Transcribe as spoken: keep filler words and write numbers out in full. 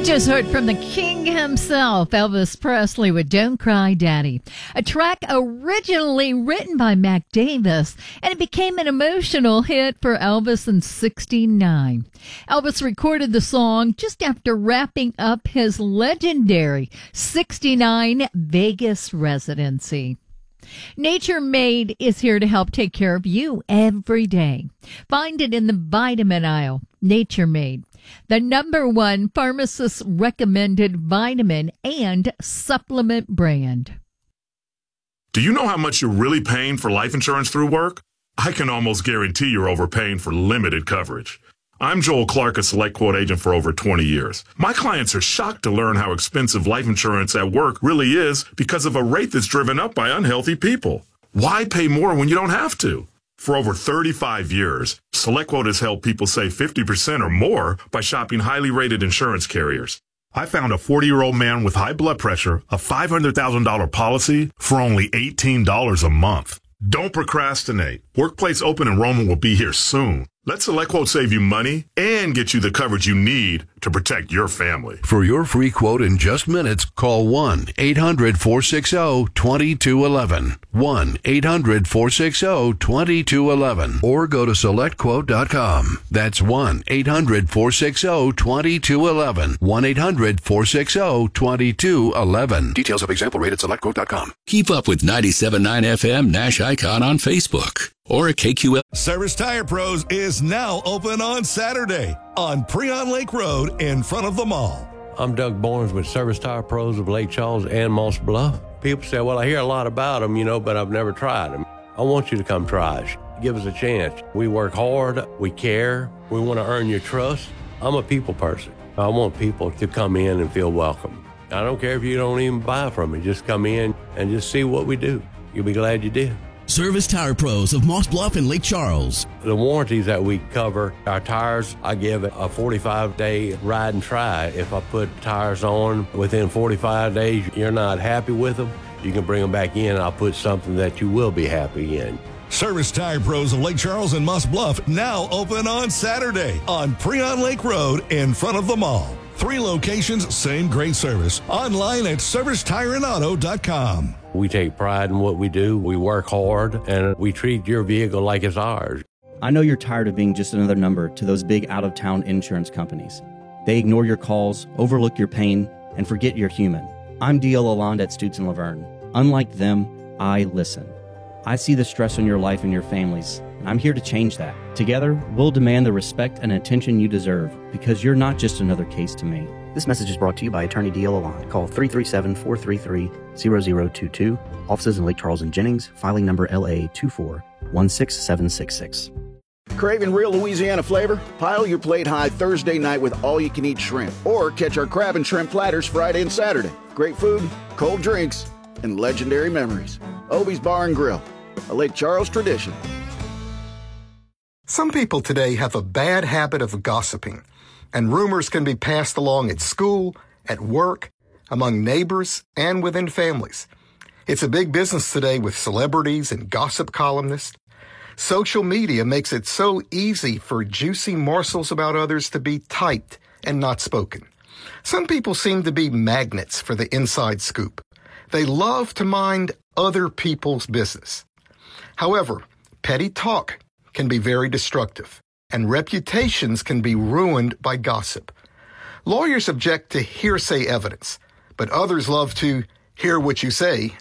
We just heard from the king himself, Elvis Presley, with Don't Cry Daddy, a track originally written by Mac Davis, and it became an emotional hit for Elvis in sixty-nine. Elvis recorded the song just after wrapping up his legendary sixty-nine Vegas residency. Nature Made is here to help take care of you every day. Find it in the vitamin aisle. Nature Made, the number one pharmacist recommended vitamin and supplement brand. Do you know how much you're really paying for life insurance through work? I can almost guarantee you're overpaying for limited coverage. I'm Joel Clark, a Select Quote agent for over twenty years. My clients are shocked to learn how expensive life insurance at work really is because of a rate that's driven up by unhealthy people. Why pay more when you don't have to? For over thirty-five years, SelectQuote has helped people save fifty percent or more by shopping highly rated insurance carriers. I found a forty-year-old man with high blood pressure, a five hundred thousand dollars policy for only eighteen dollars a month. Don't procrastinate. Workplace open enrollment will be here soon. Let SelectQuote save you money and get you the coverage you need to protect your family. For your free quote in just minutes, call one eight hundred four six zero two two one one, one eight hundred four six zero two two one one, or go to select quote dot com. That's one eight hundred four six zero two two one one, one eight hundred four six zero two two one one. Details of example rate at select quote dot com. Keep up with ninety-seven point nine F M Nash Icon on Facebook or at K Q L. Service Tire Pros is now open on Saturday on Preon Lake Road in front of the mall. I'm Doug Barnes with Service Tire Pros of Lake Charles and Moss Bluff. People say, well, I hear a lot about them, you know, but I've never tried them. I want you to come try us. Give us a chance. We work hard. We care. We want to earn your trust. I'm a people person. I want people to come in and feel welcome. I don't care if you don't even buy from me. Just come in and just see what we do. You'll be glad you did. Service Tire Pros of Moss Bluff and Lake Charles. The warranties that we cover, our tires, I give a forty-five day ride and try. If I put tires on within forty-five days, you're not happy with them, you can bring them back in and I'll put something that you will be happy in. Service Tire Pros of Lake Charles and Moss Bluff now open on Saturday on Preon Lake Road in front of the mall. Three locations, same great service. Online at service tire and auto dot com. We take pride in what we do. We work hard, and we treat your vehicle like it's ours. I know you're tired of being just another number to those big out-of-town insurance companies. They ignore your calls, overlook your pain, and forget you're human. I'm D L Lalonde at Stutz and Laverne. Unlike them, I listen. I see the stress on your life and your families, and I'm here to change that. Together, we'll demand the respect and attention you deserve, because you're not just another case to me. This message is brought to you by Attorney D L Lalonde. Call three three seven, four three three, zero zero two two. Offices in Lake Charles and Jennings. Filing number L A two four one six seven six six. Craving real Louisiana flavor? Pile your plate high Thursday night with all-you-can-eat shrimp. Or catch our crab and shrimp platters Friday and Saturday. Great food, cold drinks, and legendary memories. Obie's Bar and Grill, a Lake Charles tradition. Some people today have a bad habit of gossiping, and rumors can be passed along at school, at work, among neighbors, and within families. It's a big business today with celebrities and gossip columnists. Social media makes it so easy for juicy morsels about others to be typed and not spoken. Some people seem to be magnets for the inside scoop. They love to mind other people's business. However, petty talk can be very destructive, and reputations can be ruined by gossip. Lawyers object to hearsay evidence, but others love to hear what you say